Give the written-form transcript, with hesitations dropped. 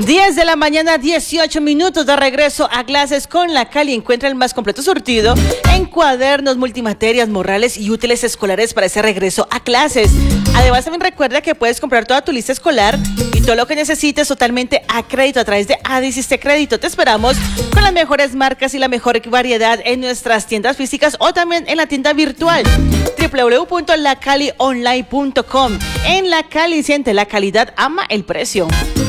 10 de la mañana, 18 minutos de regreso a clases con La Cali. Encuentra el más completo surtido en cuadernos, multimaterias, morrales y útiles escolares para ese regreso a clases. Además, también recuerda que puedes comprar toda tu lista escolar y todo lo que necesites totalmente a crédito a través de Adiciste Crédito. Te esperamos con las mejores marcas y la mejor variedad en nuestras tiendas físicas o también en la tienda virtual www.lacalionline.com. En La Cali siente la calidad, ama el precio.